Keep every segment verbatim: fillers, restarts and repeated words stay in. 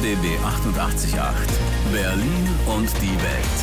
B B achtundachtzig Komma acht. Berlin und die Welt.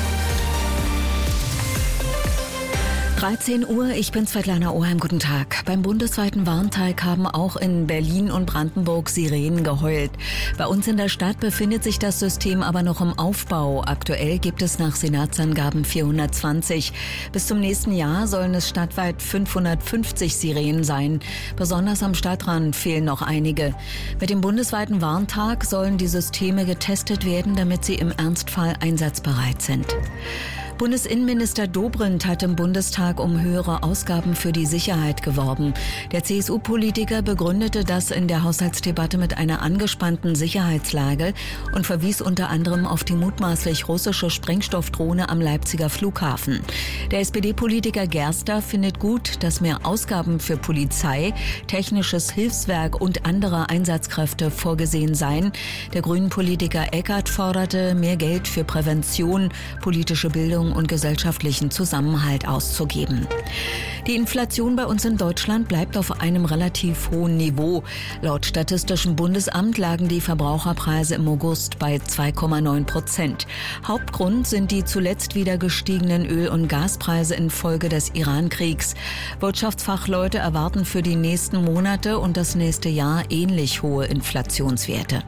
dreizehn Uhr, ich bin Svetlana Oheim, guten Tag. Beim bundesweiten Warntag haben auch in Berlin und Brandenburg Sirenen geheult. Bei uns in der Stadt befindet sich das System aber noch im Aufbau. Aktuell gibt es nach Senatsangaben vierhundertzwanzig. Bis zum nächsten Jahr sollen es stadtweit fünfhundertfünfzig Sirenen sein. Besonders am Stadtrand fehlen noch einige. Mit dem bundesweiten Warntag sollen die Systeme getestet werden, damit sie im Ernstfall einsatzbereit sind. Bundesinnenminister Dobrindt hat im Bundestag um höhere Ausgaben für die Sicherheit geworben. Der C S U-Politiker begründete das in der Haushaltsdebatte mit einer angespannten Sicherheitslage und verwies unter anderem auf die mutmaßlich russische Sprengstoffdrohne am Leipziger Flughafen. Der S P D-Politiker Gerster findet gut, dass mehr Ausgaben für Polizei, technisches Hilfswerk und andere Einsatzkräfte vorgesehen seien. Der Grünen-Politiker Eckert forderte, mehr Geld für Prävention, politische Bildung und gesellschaftlichen Zusammenhalt auszugeben. Die Inflation bei uns in Deutschland bleibt auf einem relativ hohen Niveau. Laut Statistischem Bundesamt lagen die Verbraucherpreise im August bei zwei Komma neun Prozent. Hauptgrund sind die zuletzt wieder gestiegenen Öl- und Gaspreise infolge des Iran-Kriegs. Wirtschaftsfachleute erwarten für die nächsten Monate und das nächste Jahr ähnlich hohe Inflationswerte.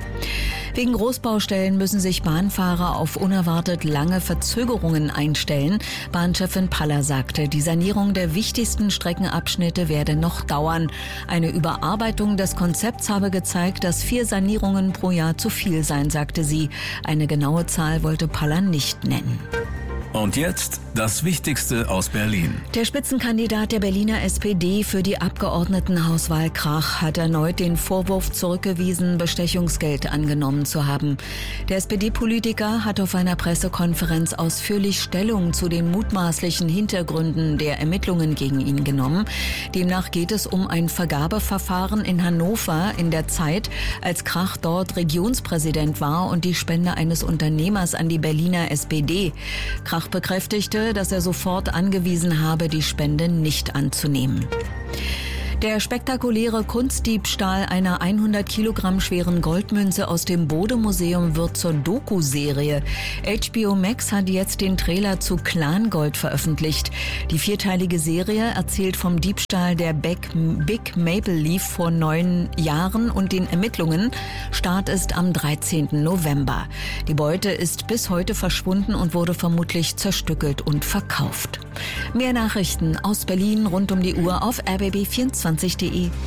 Wegen Großbaustellen müssen sich Bahnfahrer auf unerwartet lange Verzögerungen einstellen. Bahnchefin Paller sagte, die Sanierung der wichtigsten Streckenabschnitte werde noch dauern. Eine Überarbeitung des Konzepts habe gezeigt, dass vier Sanierungen pro Jahr zu viel seien, sagte sie. Eine genaue Zahl wollte Paller nicht nennen. Und jetzt das Wichtigste aus Berlin. Der Spitzenkandidat der Berliner S P D für die Abgeordnetenhauswahl Krach hat erneut den Vorwurf zurückgewiesen, Bestechungsgeld angenommen zu haben. Der S P D-Politiker hat auf einer Pressekonferenz ausführlich Stellung zu den mutmaßlichen Hintergründen der Ermittlungen gegen ihn genommen. Demnach geht es um ein Vergabeverfahren in Hannover in der Zeit, als Krach dort Regionspräsident war und die Spende eines Unternehmers an die Berliner S P D. Krach bekräftigte, dass er sofort angewiesen habe, die Spende nicht anzunehmen. Der spektakuläre Kunstdiebstahl einer hundert Kilogramm schweren Goldmünze aus dem Bode-Museum wird zur Doku-Serie. H B O Max hat jetzt den Trailer zu Clan Gold veröffentlicht. Die vierteilige Serie erzählt vom Diebstahl der Big Maple Leaf vor neun Jahren und den Ermittlungen. Start ist am dreizehnten November. Die Beute ist bis heute verschwunden und wurde vermutlich zerstückelt und verkauft. Mehr Nachrichten aus Berlin rund um die Uhr auf r b b vierundzwanzig punkt d e.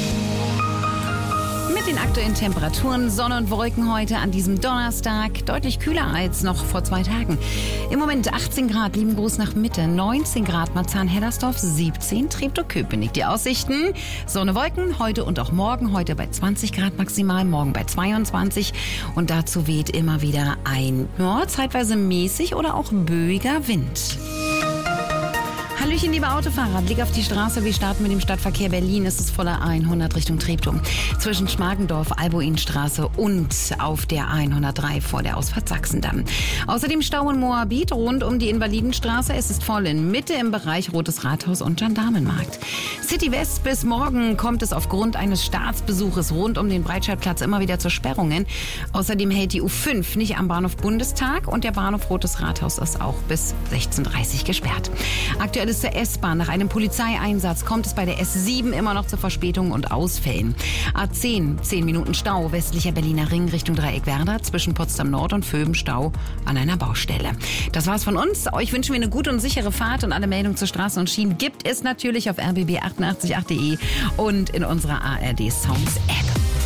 Mit den aktuellen Temperaturen, Sonne und Wolken heute an diesem Donnerstag. Deutlich kühler als noch vor zwei Tagen. Im Moment achtzehn Grad, lieben Gruß nach Mitte, neunzehn Grad Marzahn-Hellersdorf, siebzehn Treptow-Köpenick. Die Aussichten, Sonne, Wolken, heute und auch morgen. Heute bei zwanzig Grad maximal, morgen bei zweiundzwanzig. Und dazu weht immer wieder ein ja, zeitweise mäßig oder auch böiger Wind. Hallöchen, liebe Autofahrer. Blick auf die Straße. Wir starten mit dem Stadtverkehr Berlin. Es ist voller hundert Richtung Treptow. Zwischen Schmargendorf, Albuinstraße und auf der hundertdrei vor der Ausfahrt Sachsendamm. Außerdem Stau in Moabit rund um die Invalidenstraße. Es ist voll in Mitte im Bereich Rotes Rathaus und Gendarmenmarkt. City West bis morgen kommt es aufgrund eines Staatsbesuches rund um den Breitscheidplatz immer wieder zu Sperrungen. Außerdem hält die U fünf nicht am Bahnhof Bundestag und der Bahnhof Rotes Rathaus ist auch bis sechzehn Uhr dreißig gesperrt. Aktuell ist der S-Bahn. Nach einem Polizeieinsatz kommt es bei der S sieben immer noch zu Verspätungen und Ausfällen. A zehn, zehn Minuten Stau, westlicher Berliner Ring Richtung Dreieck Werder, zwischen Potsdam Nord und Vöben Stau an einer Baustelle. Das war's von uns. Euch wünschen wir eine gute und sichere Fahrt und alle Meldungen zu Straßen und Schienen gibt es natürlich auf r b b achtundachtzig punkt acht punkt d e und in unserer A R D Songs App.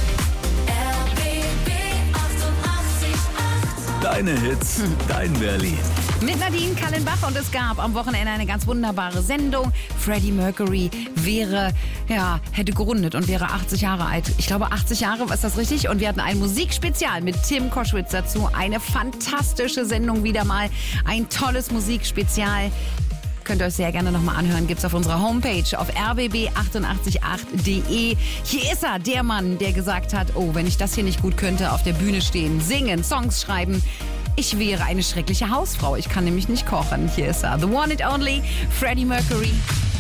Deine Hits, hm. dein Berlin. Mit Nadine Kallenbach und es gab am Wochenende eine ganz wunderbare Sendung. Freddie Mercury wäre, ja, hätte gerundet und wäre achtzig Jahre alt. Ich glaube achtzig Jahre, ist das richtig? Und wir hatten ein Musikspezial mit Tim Koschwitz dazu. Eine fantastische Sendung wieder mal. Ein tolles Musikspezial. Könnt ihr euch sehr gerne nochmal anhören. Gibt's auf unserer Homepage auf r b b achtundachtzig punkt acht punkt d e. Hier ist er, der Mann, der gesagt hat, oh, wenn ich das hier nicht gut könnte, auf der Bühne stehen, singen, Songs schreiben. Ich wäre eine schreckliche Hausfrau. Ich kann nämlich nicht kochen. Hier ist er, the one and only Freddie Mercury.